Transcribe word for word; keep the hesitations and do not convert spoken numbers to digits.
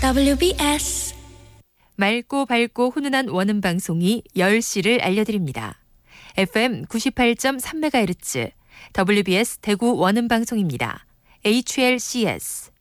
더블유비에스 맑고 밝고 훈훈한 원음 방송이 열 시를 알려드립니다. 에프엠 구십팔 점 삼 메가헤르츠 더블유비에스 대구 원음 방송입니다. 에이치엘씨에스